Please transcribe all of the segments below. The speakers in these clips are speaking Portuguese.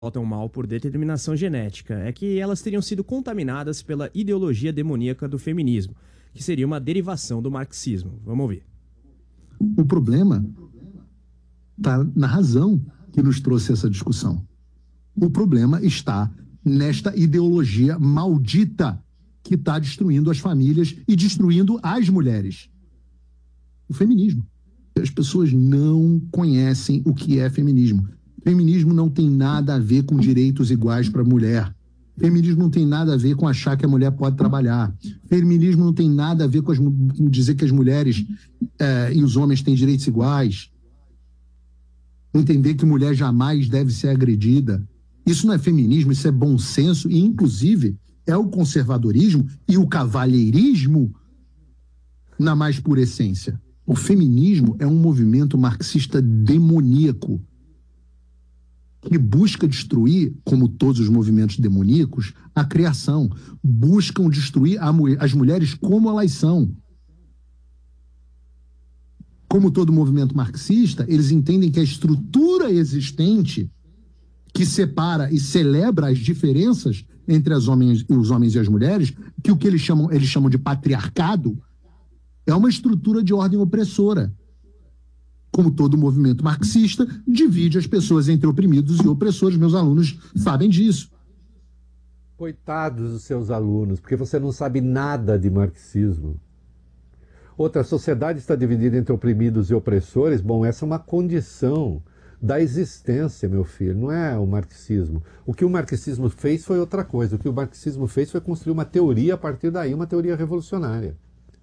votam mal por determinação genética, é que elas teriam sido contaminadas pela ideologia demoníaca do feminismo, que seria uma derivação do marxismo. Vamos ouvir. O problema está na razão que nos trouxe essa discussão. O problema está nesta ideologia maldita que está destruindo as famílias e destruindo as mulheres. O feminismo. As pessoas não conhecem o que é feminismo. Feminismo não tem nada a ver com direitos iguais para a mulher. Feminismo não tem nada a ver com achar que a mulher pode trabalhar. Feminismo não tem nada a ver com dizer que as mulheres e os homens têm direitos iguais. Entender que mulher jamais deve ser agredida. Isso não é feminismo, isso é bom senso e, inclusive, é o conservadorismo e o cavalheirismo na mais pura essência. O feminismo é um movimento marxista demoníaco que busca destruir, como todos os movimentos demoníacos, a criação. Buscam destruir as mulheres como elas são. Como todo movimento marxista, eles entendem que a estrutura existente que separa e celebra as diferenças entre os homens e as mulheres, que o que eles chamam de patriarcado, é uma estrutura de ordem opressora. Como todo movimento marxista, divide as pessoas entre oprimidos e opressores. Meus alunos sabem disso. Coitados dos seus alunos, porque você não sabe nada de marxismo. Outra, a sociedade está dividida entre oprimidos e opressores. Bom, essa é uma condição da existência, meu filho, não é o marxismo. O que o marxismo fez foi outra coisa. O que o marxismo fez foi construir uma teoria a partir daí, uma teoria revolucionária.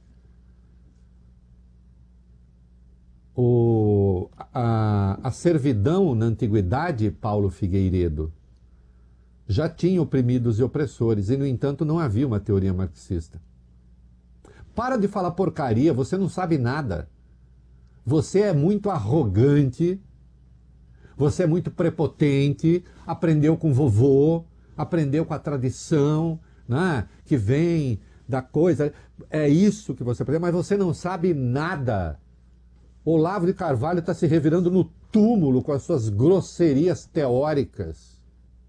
A servidão na antiguidade, Paulo Figueiredo, já tinha oprimidos e opressores, e no entanto não havia uma teoria marxista. Para de falar porcaria, você não sabe nada. Você é muito arrogante, você é muito prepotente, aprendeu com vovô, aprendeu com a tradição, né, que vem da coisa, é isso que você aprendeu, mas você não sabe nada. Olavo de Carvalho está se revirando no túmulo com as suas grosserias teóricas.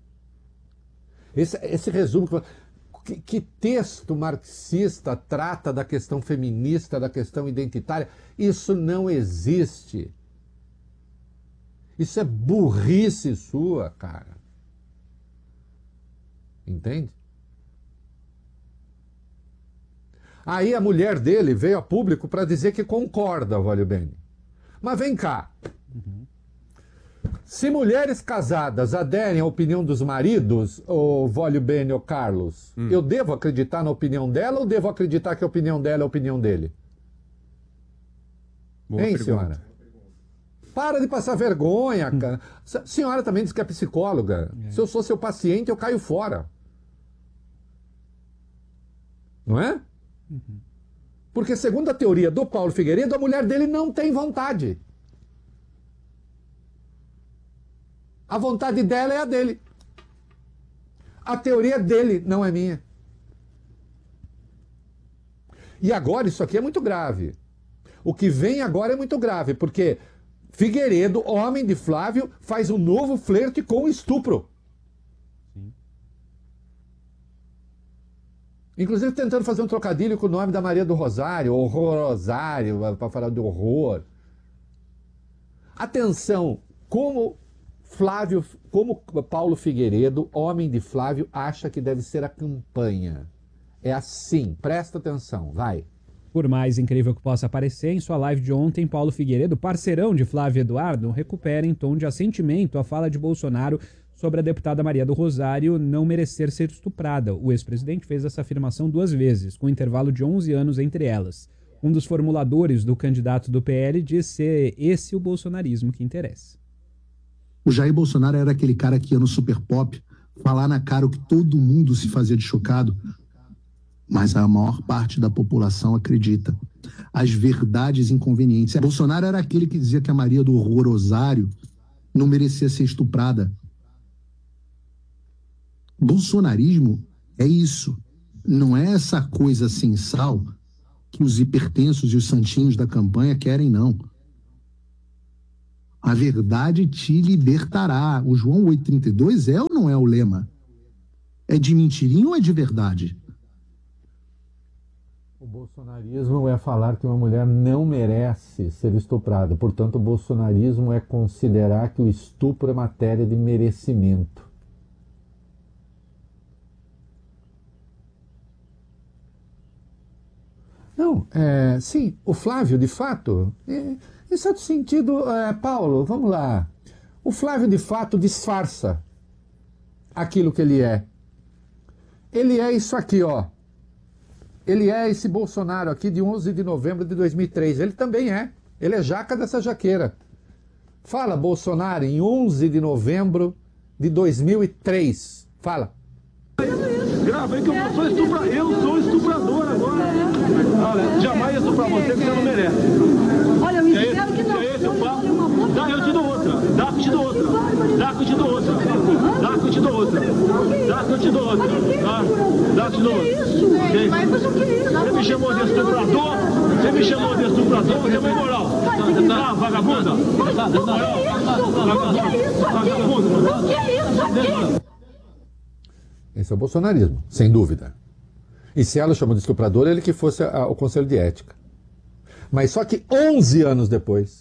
Esse resumo. Que texto marxista trata da questão feminista, da questão identitária? Isso não existe. Isso é burrice sua, cara. Entende? Aí a mulher dele veio a público para dizer que concorda, Vólio Bene. Mas vem cá. Se mulheres casadas aderem à opinião dos maridos, ô Vólio Bene ou Carlos, eu devo acreditar na opinião dela ou devo acreditar que a opinião dela é a opinião dele? Boa hein, pergunta. Senhora? Para de passar vergonha, cara. A senhora também diz que é psicóloga. Se eu sou seu paciente, eu caio fora. Não é? Porque, segundo a teoria do Paulo Figueiredo, a mulher dele não tem vontade. A vontade dela é a dele. A teoria dele não é minha. E agora, isso aqui é muito grave. O que vem agora é muito grave, porque Figueiredo, homem de Flávio, faz um novo flerte com o estupro. Inclusive tentando fazer um trocadilho com o nome da Maria do Rosário, Horrorosário, para falar de horror. Atenção, como Paulo Figueiredo, homem de Flávio, acha que deve ser a campanha. É assim, presta atenção, vai. Por mais incrível que possa parecer, em sua live de ontem, Paulo Figueiredo, parceirão de Flávio Eduardo, recupera em tom de assentimento a fala de Bolsonaro sobre a deputada Maria do Rosário não merecer ser estuprada. O ex-presidente fez essa afirmação 2 vezes, com um intervalo de 11 anos entre elas. Um dos formuladores do candidato do PL diz ser esse o bolsonarismo que interessa. O Jair Bolsonaro era aquele cara que ia no Super Pop falar na cara o que todo mundo se fazia de chocado, mas a maior parte da população acredita. As verdades inconvenientes. Bolsonaro era aquele que dizia que a Maria do Rosário não merecia ser estuprada. Bolsonarismo é isso. Não é essa coisa sem sal que os hipertensos e os santinhos da campanha querem, não. A verdade te libertará. O João 8,32 é ou não é o lema? É de mentirinha ou é de verdade? O bolsonarismo é falar que uma mulher não merece ser estuprada. Portanto, o bolsonarismo é considerar que o estupro é matéria de merecimento. Não, sim, o Flávio, de fato, em certo sentido, Paulo, vamos lá. O Flávio, de fato, disfarça aquilo que ele é. Ele é isso aqui, ó. Ele é esse Bolsonaro aqui de 11 de novembro de 2003. Ele também é. Ele é jaca dessa jaqueira. Fala, Bolsonaro, em 11 de novembro de 2003. Fala. Grava aí que eu sou estuprador agora. Olha, jamais ia estuprar você que você não merece. Olha, eu espero que não. É esse o papo? Dá, eu te dou outra. Dá que eu te dou outra. Dá que eu te dou outra. Dá que eu te dou outra. Dá que eu te dou outra. Dá que eu te dou outra. Mas o que é isso? Você me chamou de estuprador? Você me chamou de estuprador? Você é uma moral. Ah, vagabunda. O que é isso aqui? Esse é o bolsonarismo, sem dúvida. E se ela chamou de estuprador, ele que fosse ao Conselho de Ética. Mas só que 11 anos depois,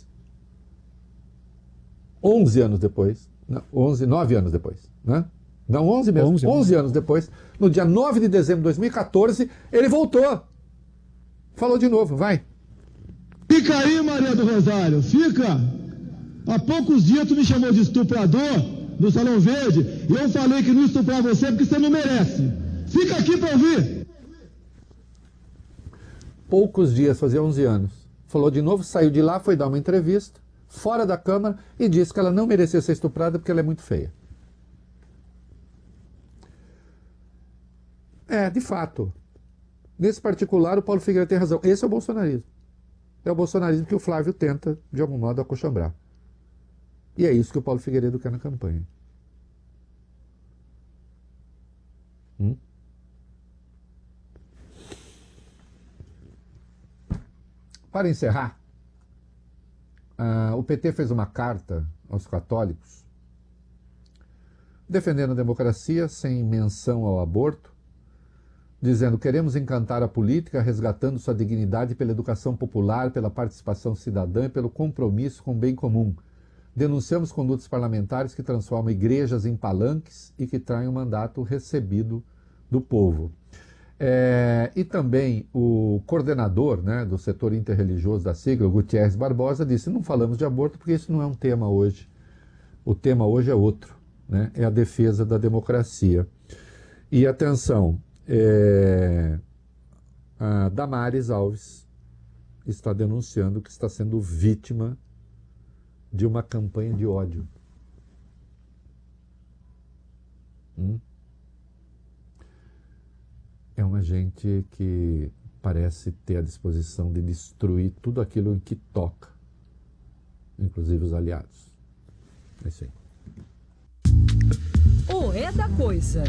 11 anos depois, não, 9 anos depois, né? Não, 11 mesmo, 11 anos depois, no dia 9 de dezembro de 2014, ele voltou. Falou de novo, vai. Fica aí, Maria do Rosário, fica. Há poucos dias tu me chamou de estuprador no Salão Verde e eu falei que não estuprar você porque você não merece. Fica aqui para ouvir. Poucos dias, fazia 11 anos. Falou de novo, saiu de lá, foi dar uma entrevista, fora da Câmara, e disse que ela não merecia ser estuprada porque ela é muito feia. De fato. Nesse particular, o Paulo Figueiredo tem razão. Esse é o bolsonarismo. É o bolsonarismo que o Flávio tenta, de algum modo, acochambrar. E é isso que o Paulo Figueiredo quer na campanha. Para encerrar, o PT fez uma carta aos católicos defendendo a democracia sem menção ao aborto, dizendo: queremos encantar a política resgatando sua dignidade pela educação popular, pela participação cidadã e pelo compromisso com o bem comum. Denunciamos condutas parlamentares que transformam igrejas em palanques e que traem o mandato recebido do povo. E também o coordenador, né, do setor interreligioso da sigla, Gutierrez Barbosa, disse: não falamos de aborto porque isso não é um tema hoje. O tema hoje é outro, né? É a defesa da democracia. E atenção, a Damares Alves está denunciando que está sendo vítima de uma campanha de ódio. É uma gente que parece ter a disposição de destruir tudo aquilo em que toca, inclusive os aliados. É isso aí. O É da Coisa.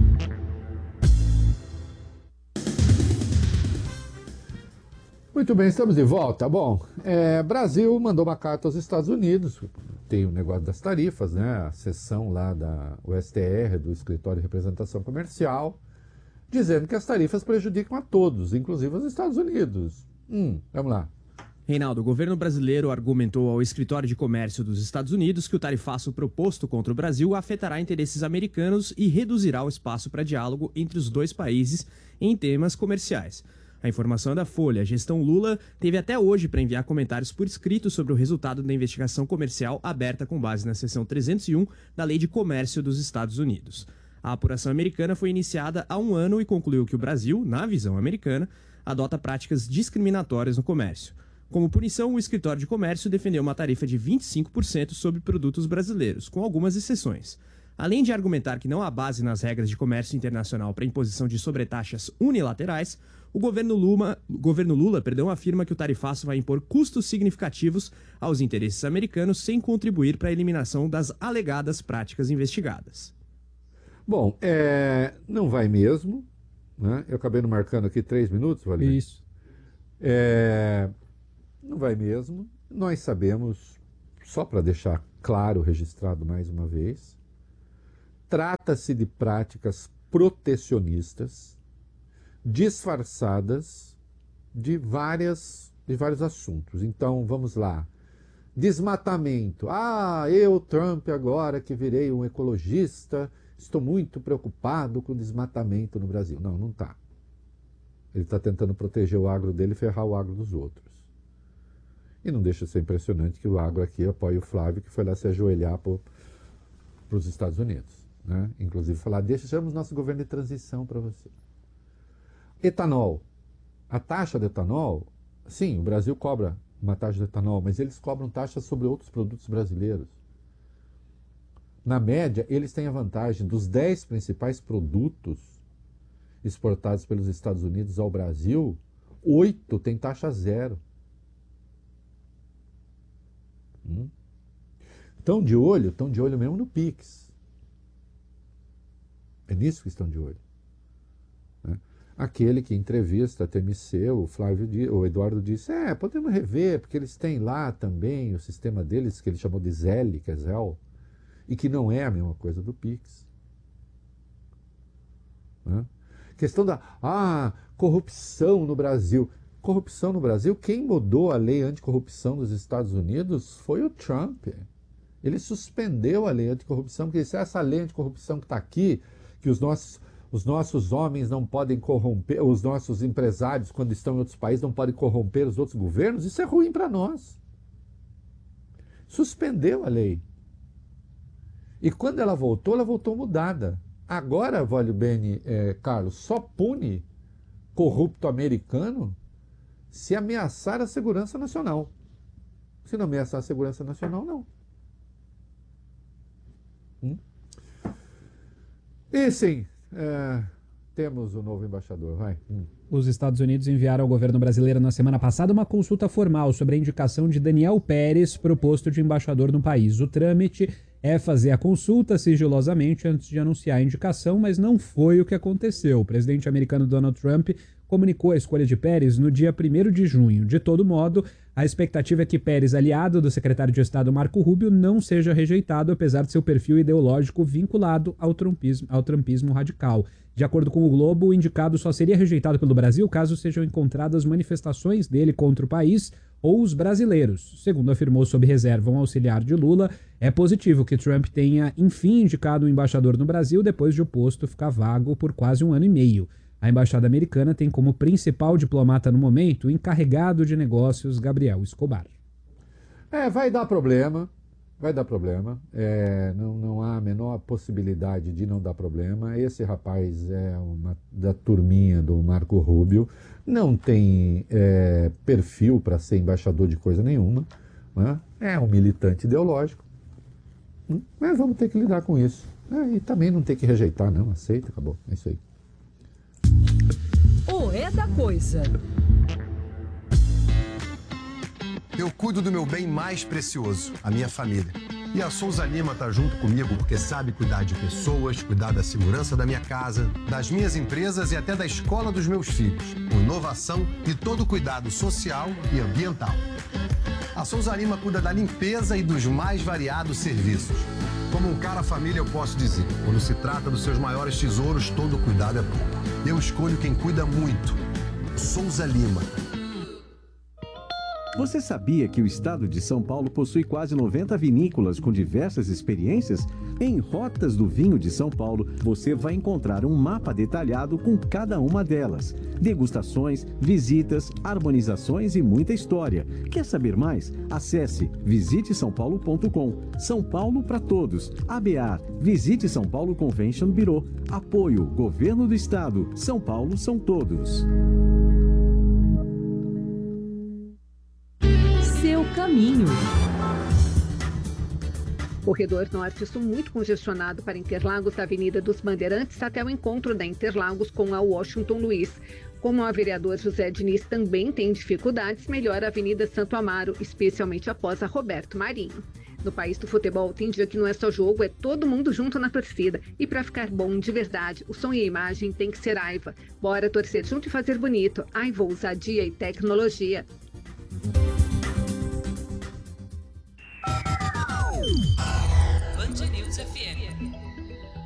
Muito bem, estamos de volta. Bom, Brasil mandou uma carta aos Estados Unidos, tem o negócio das tarifas, né? A seção lá da USTR, do Escritório de Representação Comercial, dizendo que as tarifas prejudicam a todos, inclusive os Estados Unidos. Vamos lá. Reinaldo, o governo brasileiro argumentou ao Escritório de Comércio dos Estados Unidos que o tarifaço proposto contra o Brasil afetará interesses americanos e reduzirá o espaço para diálogo entre os dois países em temas comerciais. A informação é da Folha. A gestão Lula teve até hoje para enviar comentários por escrito sobre o resultado da investigação comercial aberta com base na seção 301 da Lei de Comércio dos Estados Unidos. A apuração americana foi iniciada há um ano e concluiu que o Brasil, na visão americana, adota práticas discriminatórias no comércio. Como punição, o Escritório de Comércio defendeu uma tarifa de 25% sobre produtos brasileiros, com algumas exceções. Além de argumentar que não há base nas regras de comércio internacional para imposição de sobretaxas unilaterais, o governo Lula afirma que o tarifaço vai impor custos significativos aos interesses americanos sem contribuir para a eliminação das alegadas práticas investigadas. Bom, não vai mesmo, né? Eu acabei não marcando aqui 3 minutos, Valério. Isso. Não vai mesmo. Nós sabemos, só para deixar claro, registrado mais uma vez, trata-se de práticas protecionistas disfarçadas de vários assuntos. Então, vamos lá. Desmatamento. Eu, Trump, agora que virei um ecologista, estou muito preocupado com o desmatamento no Brasil. Não, não está. Ele está tentando proteger o agro dele e ferrar o agro dos outros. E não deixa de ser impressionante que o agro aqui apoia o Flávio, que foi lá se ajoelhar para os Estados Unidos. Né? Inclusive falar, deixamos nosso governo de transição para você. Etanol. A taxa de etanol, sim, o Brasil cobra uma taxa de etanol, mas eles cobram taxas sobre outros produtos brasileiros. Na média, eles têm a vantagem dos 10 principais produtos exportados pelos Estados Unidos ao Brasil, 8 têm taxa zero. Estão de olho mesmo no PIX. É nisso que estão de olho. Né? Aquele que entrevista a TMC, o Eduardo disse, podemos rever, porque eles têm lá também o sistema deles, que ele chamou de ZEL, que é ZEL, e que não é a mesma coisa do PIX. Né? Questão da corrupção no Brasil. Corrupção no Brasil, quem mudou a lei anticorrupção dos Estados Unidos foi o Trump. Ele suspendeu a lei anticorrupção, porque disse, essa lei anticorrupção que está aqui, que os nossos homens não podem corromper, os nossos empresários, quando estão em outros países, não podem corromper os outros governos, isso é ruim para nós. Suspendeu a lei. E quando ela voltou mudada. Agora, vale bem, Carlos, só pune corrupto americano se ameaçar a segurança nacional. Se não ameaçar a segurança nacional, não. E sim, temos o novo embaixador. Vai. Os Estados Unidos enviaram ao governo brasileiro na semana passada uma consulta formal sobre a indicação de Daniel Pérez para o posto de embaixador no país. O trâmite é fazer a consulta sigilosamente antes de anunciar a indicação, mas não foi o que aconteceu. O presidente americano Donald Trump comunicou a escolha de Pérez no dia 1º de junho. De todo modo, a expectativa é que Pérez, aliado do secretário de Estado Marco Rubio, não seja rejeitado, apesar de seu perfil ideológico vinculado ao trumpismo radical. De acordo com o Globo, o indicado só seria rejeitado pelo Brasil caso sejam encontradas manifestações dele contra o país ou os brasileiros. Segundo afirmou sob reserva um auxiliar de Lula, é positivo que Trump tenha, enfim, indicado um embaixador no Brasil depois de o posto ficar vago por quase 1 ano e meio. A embaixada americana tem como principal diplomata no momento o encarregado de negócios Gabriel Escobar. Vai dar problema. Não há a menor possibilidade de não dar problema. Esse rapaz é da turminha do Marco Rubio, não tem perfil para ser embaixador de coisa nenhuma, né? É um militante ideológico, mas vamos ter que lidar com isso. E também não tem que rejeitar, não. Aceita, acabou. É isso aí. É da coisa. Eu cuido do meu bem mais precioso, a minha família. E a Souza Lima tá junto comigo porque sabe cuidar de pessoas, cuidar da segurança da minha casa, das minhas empresas e até da escola dos meus filhos, com inovação e todo cuidado social e ambiental. A Souza Lima cuida da limpeza e dos mais variados serviços. Como um cara família, eu posso dizer, quando se trata dos seus maiores tesouros, todo cuidado é bom. Eu escolho quem cuida muito. Souza Lima. Você sabia que o estado de São Paulo possui quase 90 vinícolas com diversas experiências? Em Rotas do Vinho de São Paulo, você vai encontrar um mapa detalhado com cada uma delas. Degustações, visitas, harmonizações e muita história. Quer saber mais? Acesse visitesaopaulo.com. São Paulo para todos. ABAR, Visite São Paulo Convention Bureau. Apoio, Governo do Estado. São Paulo são todos. Seu caminho. Corredor Norte-Sul muito congestionado para Interlagos da Avenida dos Bandeirantes até o encontro da Interlagos com a Washington Luiz. Como o vereador José Diniz também tem dificuldades, melhora a Avenida Santo Amaro, especialmente após a Roberto Marinho. No país do futebol, tem dia que não é só jogo, é todo mundo junto na torcida. E para ficar bom de verdade, o som e a imagem tem que ser Aiva. Bora torcer junto e fazer bonito. Aiva, ousadia e tecnologia.